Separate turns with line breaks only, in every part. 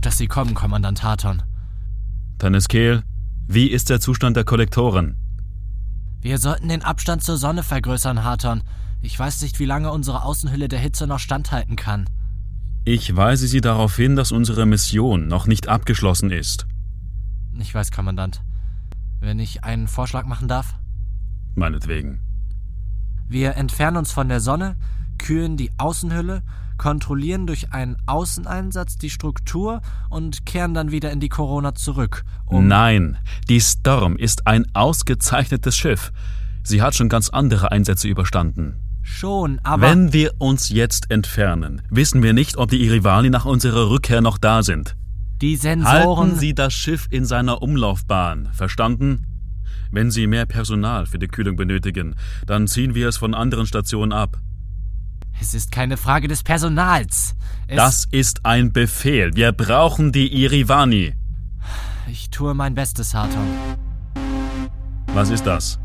dass Sie kommen, Kommandant Harton.
Taneskel, wie ist der Zustand der Kollektoren?
Wir sollten den Abstand zur Sonne vergrößern, Harton. Ich weiß nicht, wie lange unsere Außenhülle der Hitze noch standhalten kann.
Ich weise Sie darauf hin, dass unsere Mission noch nicht abgeschlossen ist.
Ich weiß, Kommandant. Wenn ich einen Vorschlag machen darf?
Meinetwegen.
Wir entfernen uns von der Sonne, kühlen die Außenhülle, kontrollieren durch einen Außeneinsatz die Struktur und kehren dann wieder in die Corona zurück.
Nein, die Storm ist ein ausgezeichnetes Schiff. Sie hat schon ganz andere Einsätze überstanden.
Schon, aber...
Wenn wir uns jetzt entfernen, wissen wir nicht, ob die Irivani nach unserer Rückkehr noch da sind.
Die Sensoren...
Halten Sie das Schiff in seiner Umlaufbahn, verstanden? Wenn Sie mehr Personal für die Kühlung benötigen, dann ziehen wir es von anderen Stationen ab.
Es ist keine Frage des Personals.
Das ist ein Befehl. Wir brauchen die Irivani.
Ich tue mein Bestes, Harton.
Was ist das?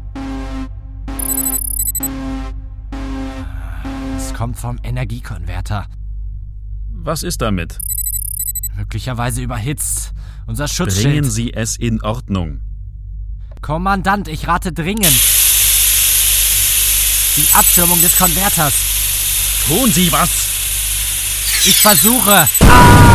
Es kommt vom Energiekonverter.
Was ist damit?
Möglicherweise überhitzt. Unser Schutzschild.
Bringen Sie es in Ordnung.
Kommandant, ich rate dringend. Die Abschirmung des Konverters.
Tun Sie was!
Ich versuche.